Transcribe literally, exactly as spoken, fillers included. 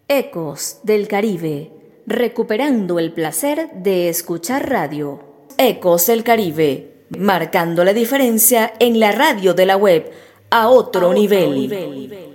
Ecos del Caribe, recuperando el placer de escuchar radio. Ecos del Caribe, marcando la diferencia en la radio de la web a otro, a otro nivel. nivel.